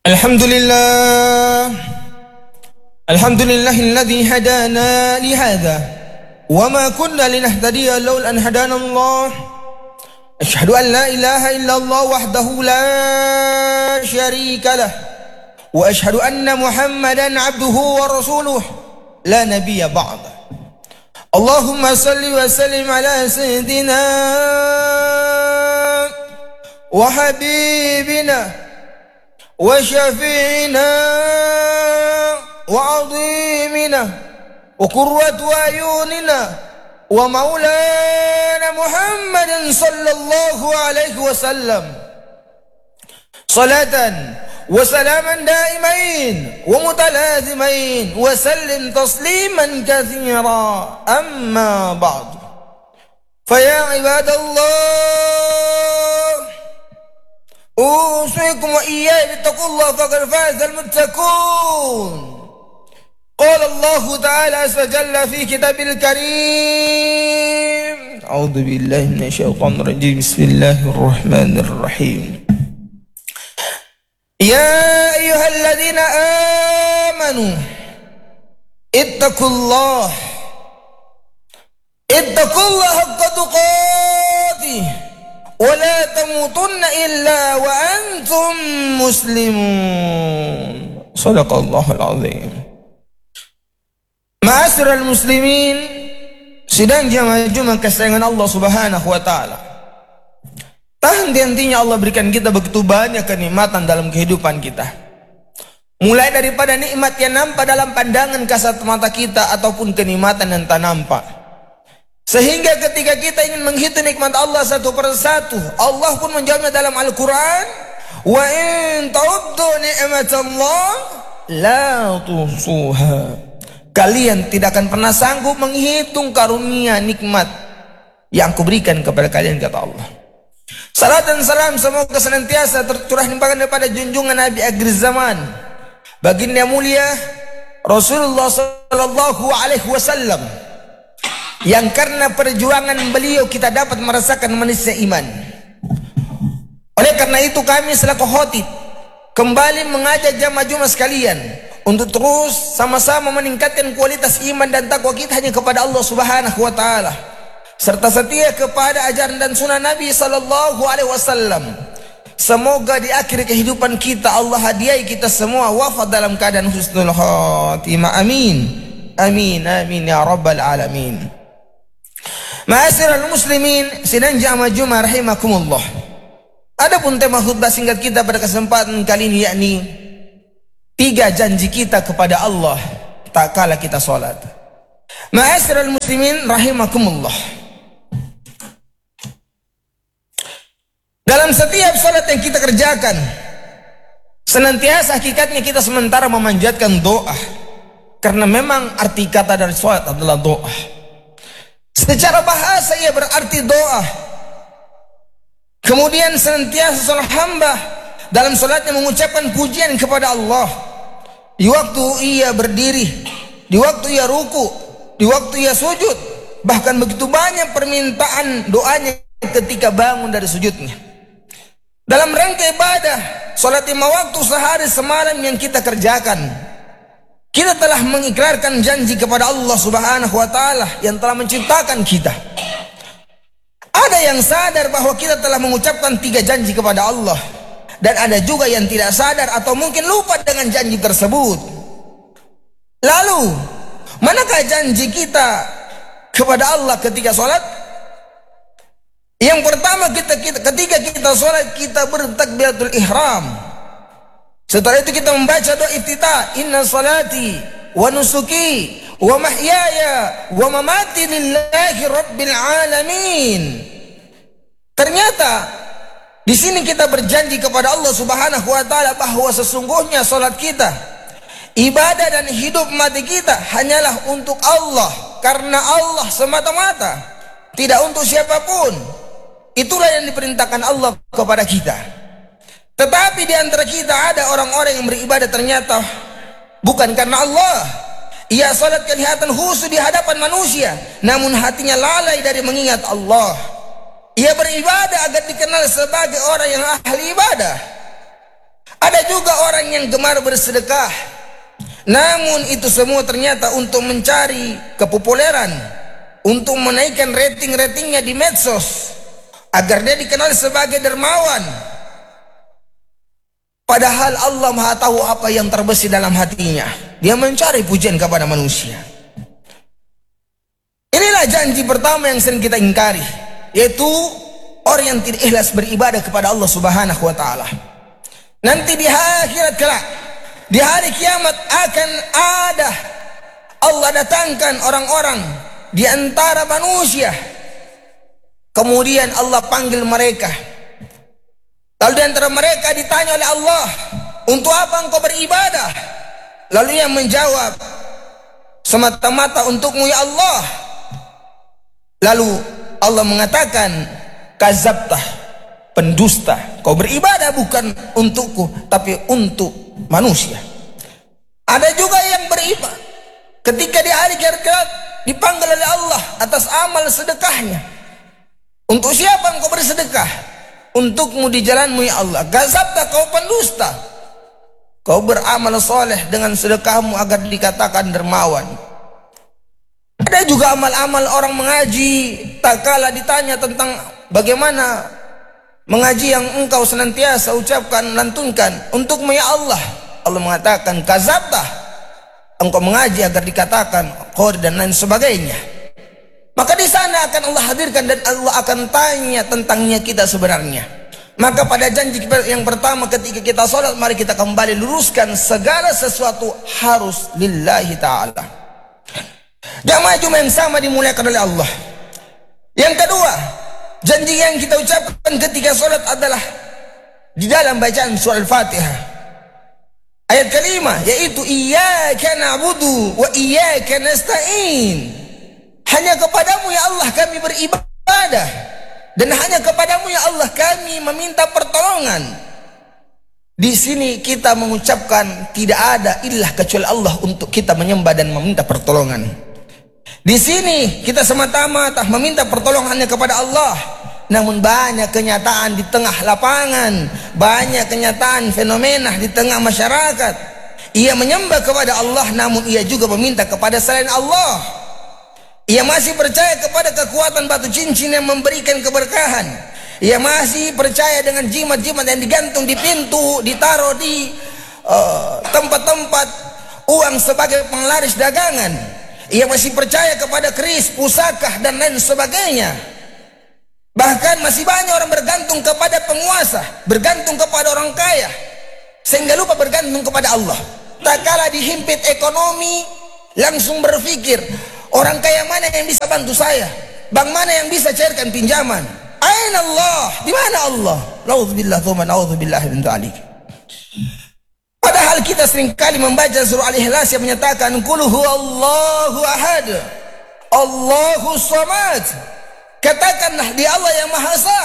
Alhamdulillah, alhamdulillahilladzi hadana lihadza wa ma kunna linahtadiya laula an hadana Allah. Asyhadu an la ilaha illallah wahdahu la syarika lah wa asyhadu anna Muhammadan abduhu wa rasuluh la nabiyya ba'da. Allahumma salli wa sallim ala sayyidina wa habibina wa syafi'ina wa azimina wa qurratu ayunina wa maulana Muhammadin sallallahu alaihi wasallam salatan wa salaman daimain wa mutalazimain wa sallim tasliman katsira amma ba'd. Fa ya ibadallah, أوصيكم وإياي باتقوا الله فقد فاز المتقون. قال الله تعالى عز وجل في كتابه الكريم: أعوذ بالله من الشيطان الرجيم. بسم الله الرحمن الرحيم. يا أيها الذين آمنوا اتقوا الله حق تقاته ولا تموتن إلا وأنتم مسلمون. صدق الله العظيم. Ma'asyiral muslimin, sidang jamaah Jumat kesayangan Allah Subhanahu wa taala. Tak henti-hentinya Allah berikan kita begitu banyak kenikmatan dalam kehidupan kita. Mulai daripada nikmat yang nampak dalam pandangan kasat mata kita ataupun kenikmatan yang tak nampak. Sehingga ketika kita ingin menghitung nikmat Allah satu persatu, Allah pun menjawabnya dalam Al-Quran: wa in ta'uddu ni'matallah la tuhsuha. Kalian tidak akan pernah sanggup menghitung karunia nikmat yang kuberikan kepada kalian, kata Allah. Salat dan salam semoga senantiasa tercurah limpahkan kepada junjungan Nabi akhir zaman, baginda mulia Rasulullah sallallahu alaihi wasallam, yang karena perjuangan beliau kita dapat merasakan manisnya iman. Oleh karena itu kami selaku khotib kembali mengajak jamaah Jumat sekalian untuk terus sama-sama meningkatkan kualitas iman dan takwa kita hanya kepada Allah Subhanahu wa taala, serta setia kepada ajaran dan sunnah Nabi sallallahu alaihi wasallam. Semoga di akhir kehidupan kita Allah hadiahi kita semua wafat dalam keadaan husnul khatimah. Amin. Amin amin ya rabbal alamin. Ma'asyiral muslimin, sidang jamaah Jumat rahimakumullah. Adapun tema khutbah singkat kita pada kesempatan kali ini yakni 3 janji kita kepada Allah tak kala kita salat. Ma'asyiral muslimin rahimakumullah. Dalam setiap salat yang kita kerjakan, senantiasa hakikatnya kita sementara memanjatkan doa, karena memang arti kata dari salat adalah doa. Secara bahasa ia berarti doa. Kemudian senantiasa seorang hamba dalam salatnya mengucapkan pujian kepada Allah di waktu ia berdiri, di waktu ia ruku, di waktu ia sujud. Bahkan begitu banyak permintaan doanya ketika bangun dari sujudnya. Dalam rangka ibadah salat 5 waktu sehari semalam yang kita kerjakan, kita telah mengikrarkan janji kepada Allah Subhanahu wa taala yang telah menciptakan kita. Ada yang sadar bahwa kita telah mengucapkan 3 janji kepada Allah, dan ada juga yang tidak sadar atau mungkin lupa dengan janji tersebut. Lalu, manakah janji kita kepada Allah ketika sholat? Yang pertama, ketika kita sholat, kita bertakbiratul ihram. Setelah itu kita membaca doa iftitah: inna salati wa nusuki wa mahyaya wa mamati lillahi rabbil alamin. Ternyata di sini kita berjanji kepada Allah Subhanahu wa taala bahwa sesungguhnya salat kita, ibadah dan hidup mati kita hanyalah untuk Allah, karena Allah semata-mata, tidak untuk siapapun. Itulah yang diperintahkan Allah kepada kita. Tetapi di antara kita ada orang-orang yang beribadah ternyata bukan karena Allah. Ia salat kelihatan khusyuk di hadapan manusia, namun hatinya lalai dari mengingat Allah. Ia beribadah agar dikenal sebagai orang yang ahli ibadah. Ada juga orang yang gemar bersedekah, namun itu semua ternyata untuk mencari kepopuleran, untuk menaikkan ratingnya di medsos, agar dia dikenal sebagai dermawan. Padahal Allah Maha tahu apa yang terbesit dalam hatinya. Dia mencari pujian kepada manusia. Inilah janji pertama yang sering kita ingkari, yaitu orang yang tidak ikhlas beribadah kepada Allah Subhanahu wa taala. Nanti di akhirat kelak, di hari kiamat akan ada Allah datangkan orang-orang di antara manusia. Kemudian Allah panggil mereka. Lalu di antara mereka ditanya oleh Allah, untuk apa engkau beribadah? Lalu yang menjawab, semata-mata untukmu ya Allah. Lalu Allah mengatakan, kazabtah, pendusta. Kau beribadah bukan untukku, tapi untuk manusia. Ada juga yang beribadah ketika di hari kiamat dipanggil oleh Allah atas amal sedekahnya. Untuk siapa engkau bersedekah? Untukmu di jalanmu ya Allah. Kazabtah, kau pendusta. Kau beramal soleh dengan sedekahmu agar dikatakan dermawan. Ada juga amal-amal orang mengaji, tak kala ditanya tentang bagaimana mengaji yang engkau senantiasa ucapkan, lantunkan, untukmu ya Allah. Allah mengatakan, kazabtah, engkau mengaji agar dikatakan qori dan lain sebagainya. Maka di sana akan Allah hadirkan dan Allah akan tanya tentangnya kita sebenarnya. Maka pada janji yang pertama ketika kita sholat, mari kita kembali luruskan segala sesuatu harus lillahi ta'ala. Jamaah Jumat yang sama dimuliakan oleh Allah. Yang kedua, janji yang kita ucapkan ketika sholat adalah di dalam bacaan surah Al-Fatihah. Ayat kelima, yaitu iyyaka na'budu wa iyyaka nasta'in. Hanya kepadamu ya Allah kami beribadah, dan hanya kepadamu ya Allah kami meminta pertolongan. Di sini kita mengucapkan tidak ada ilah kecuali Allah untuk kita menyembah dan meminta pertolongan. Di sini kita semata-mata meminta pertolongan hanya kepada Allah. Namun banyak kenyataan di tengah lapangan, banyak kenyataan fenomena di tengah masyarakat. Ia menyembah kepada Allah, namun ia juga meminta kepada selain Allah. Ia masih percaya kepada kekuatan batu cincin yang memberikan keberkahan. Ia masih percaya dengan jimat-jimat yang digantung di pintu, ditaruh di tempat-tempat uang sebagai penglaris dagangan. Ia masih percaya kepada keris, pusaka dan lain sebagainya. Bahkan masih banyak orang bergantung kepada penguasa, bergantung kepada orang kaya, sehingga lupa bergantung kepada Allah. Tak kala dihimpit ekonomi, langsung berpikir, orang kaya mana yang bisa bantu saya? Bank mana yang bisa cairkan pinjaman? Aina Allah? Di mana Allah? Nauzubillah tsumma nauzubillah min dzalik. Padahal kita seringkali membaca surah Al-Ikhlas yang menyatakan qul huwallahu ahad, Allahus samad. Katakanlah di Allah yang Maha Esa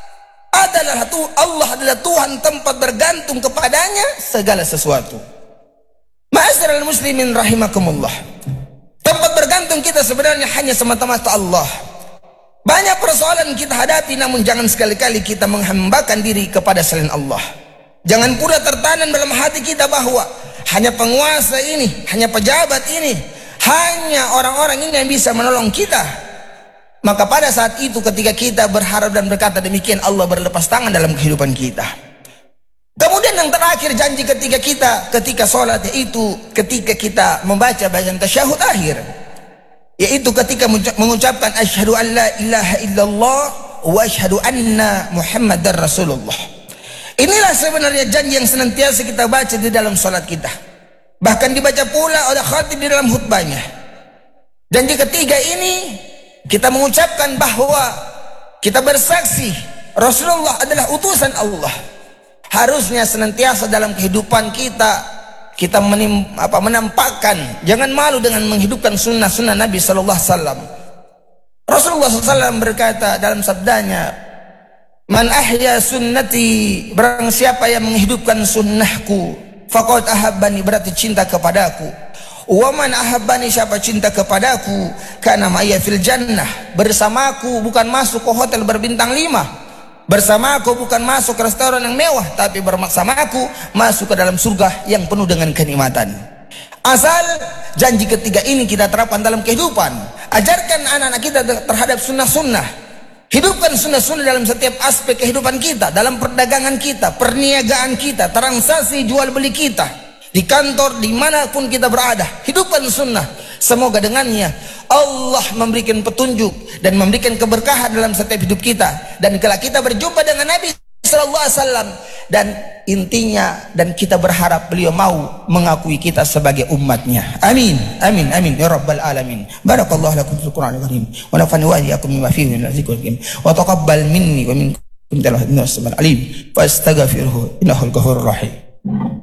Allah adalah Tuhan, tempat bergantung kepadanya segala sesuatu. Ma'asyiral muslimin rahimakumullah. Tempat bergantung kita sebenarnya hanya semata-mata Allah. Banyak persoalan kita hadapi, namun jangan sekali-kali kita menghambakan diri kepada selain Allah. Jangan pula tertanam dalam hati kita bahwa hanya penguasa ini, hanya pejabat ini, hanya orang-orang ini yang bisa menolong kita. Maka pada saat itu ketika kita berharap dan berkata demikian, Allah berlepas tangan dalam kehidupan kita. Kemudian yang terakhir janji ketika sholat, yaitu ketika kita membaca bacaan tasyahud akhir, yaitu ketika mengucapkan asyhadu an la ilaha illallah wa asyhadu anna muhammadar rasulullah. Inilah sebenarnya janji yang senantiasa kita baca di dalam sholat kita, bahkan dibaca pula oleh khatib di dalam khutbahnya. Janji ketiga ini kita mengucapkan bahwa kita bersaksi Rasulullah adalah utusan Allah. Harusnya senantiasa dalam kehidupan kita menampakkan, jangan malu dengan menghidupkan sunnah-sunnah Nabi Sallallahu Alaihi Wasallam. Rasulullah SAW berkata dalam sabdanya, man ahya sunnati, barang siapa yang menghidupkan sunnahku, faqad ahabbani, berarti cinta kepadaku. Wa man ahabbani, siapa cinta kepadaku, kana ma'ya fil jannah, bersamaku, bukan masuk ke hotel berbintang 5, Bersama aku bukan masuk ke restoran yang mewah, tapi bersama aku masuk ke dalam surga yang penuh dengan kenikmatan. Asal janji ketiga ini kita terapkan dalam kehidupan. Ajarkan anak-anak kita terhadap sunnah-sunnah. Hidupkan sunnah-sunnah dalam setiap aspek kehidupan kita, dalam perdagangan kita, perniagaan kita, transaksi jual beli kita, di kantor, dimanapun kita berada. Hidupkan sunnah. Semoga dengannya Allah memberikan petunjuk dan memberikan keberkahan dalam setiap hidup kita. Dan kalau kita berjumpa dengan Nabi sallallahu alaihi wasallam, dan intinya, dan kita berharap beliau mau mengakui kita sebagai umatnya. Amin, amin, amin ya rabbal alamin. Barakallahu lakum fil Qur'anil karim wa nafa'ani wa iyyakum bima fihi min dzikril hakim wa taqabbal minni wa minkum innahu as-sami'ul alim fastaghfirhu innahu al-ghafurur rahim.